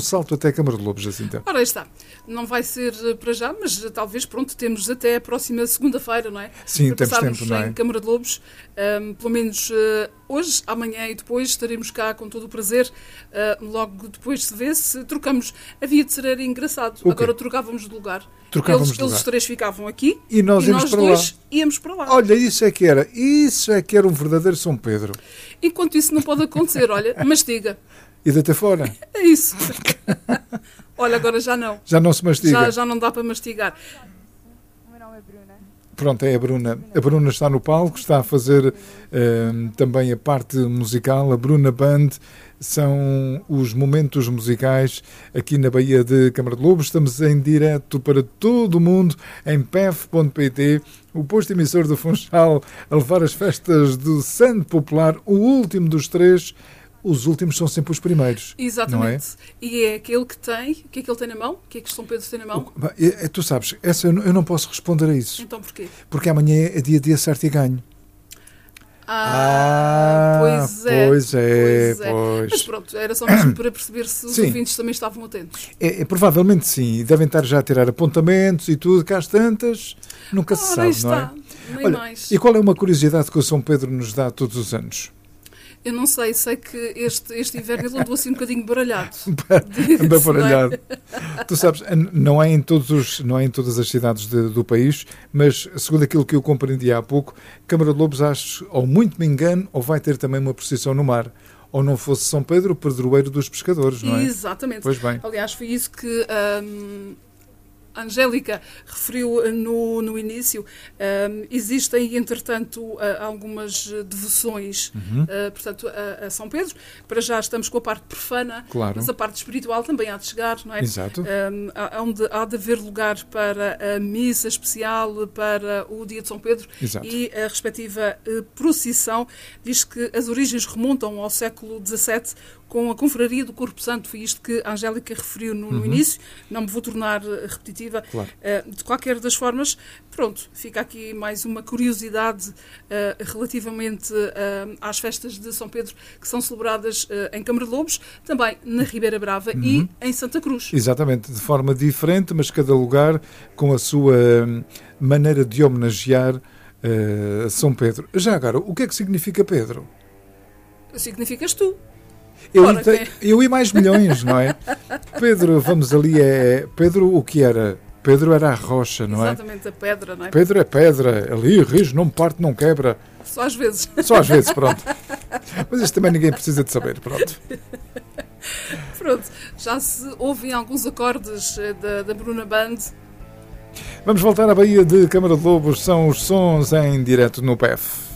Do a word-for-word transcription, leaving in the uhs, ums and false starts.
salto até a Câmara de Lobos, Jacinta? Ora, aí está. Não vai ser para já, mas talvez, pronto, temos até a próxima segunda-feira, não é? Sim, para temos tempo, não é? em Câmara de Lobos. Um, pelo menos uh, hoje, amanhã e depois estaremos cá com todo o prazer. Uh, logo depois se vê se trocamos. Havia de ser era engraçado. Okay. Agora trocávamos de lugar. Trocávamos eles, de lugar. Eles três ficavam aqui e nós, e íamos nós para dois lá. íamos para lá. Olha, isso é que era. Isso é que era um verdadeiro São Pedro. Enquanto isso não pode acontecer, olha, mastiga. E deita fora. É isso. Olha, agora já não. Já não se mastiga. Já, já não dá para mastigar. O meu nome é Bruna. Pronto, é a Bruna. A Bruna está no palco, está a fazer uh, também a parte musical. A Bruna Band são os momentos musicais aqui na Baía de Câmara de Lobos. Estamos em direto para todo o mundo em P E F ponto P T, o posto emissor do Funchal, a levar as festas do Santo Popular, o último dos três. Os últimos são sempre os primeiros. Exatamente. Não é? E é aquele que tem... O que é que ele tem na mão? O que é que São Pedro tem na mão? O, é, tu sabes, essa eu não, eu não posso responder a isso. Então porquê? Porque amanhã é dia de acerto e ganho. Ah, ah pois, é, pois é. Pois é. Pois. Mas pronto, era só mesmo para perceber se os sim. ouvintes também estavam atentos. É, é, provavelmente sim. Devem estar já a tirar apontamentos e tudo. Cá às tantas, nunca se Ora, sabe, não é? Nem Olha, mais. E qual é uma curiosidade que o São Pedro nos dá todos os anos? Eu não sei, sei que este, este inverno ele andou assim um bocadinho baralhado. Anda baralhado. Tu sabes, não é em, todos os, não é em todas as cidades de, do país, mas segundo aquilo que eu compreendi há pouco, Câmara de Lobos, acho, ou muito me engano, ou vai ter também uma procissão no mar. Ou não fosse São Pedro, o padroeiro dos pescadores, não é? Exatamente. Pois bem. Aliás, foi isso que... Hum, a Angélica referiu no, no início. Um, existem, entretanto, uh, algumas devoções, uhum. uh, portanto, a, a São Pedro. Para já estamos com a parte profana, claro. Mas a parte espiritual também há de chegar, não é? Exato. Um, há, onde, há de haver lugar para a missa especial, para o dia de São Pedro. Exato. E a respectiva uh, procissão. Diz que as origens remontam ao século dezassete, com a Confraria do Corpo Santo. Foi isto que a Angélica referiu no, no uhum. início. Não me vou tornar repetitiva. Claro. Uh, de qualquer das formas, pronto, fica aqui mais uma curiosidade uh, relativamente uh, às festas de São Pedro que são celebradas uh, em Câmara de Lobos, também na Ribeira Brava uhum. e em Santa Cruz. Exatamente, de forma diferente, mas cada lugar com a sua maneira de homenagear uh, São Pedro. Já agora, o que é que significa Pedro? Significas tu. Eu, Ora, te, eu e mais milhões, não é? Pedro, vamos ali, é... Pedro, o que era? Pedro era a rocha, não é? Exatamente, a pedra, não é? Pedro é pedra. Ali, rijo, não parte, não quebra. Só às vezes. Só às vezes, pronto. Mas isto também ninguém precisa de saber, pronto. Pronto, já se ouvem alguns acordes da, da Bruna Band. Vamos voltar à Baía de Câmara de Lobos, são os sons em direto no P E F.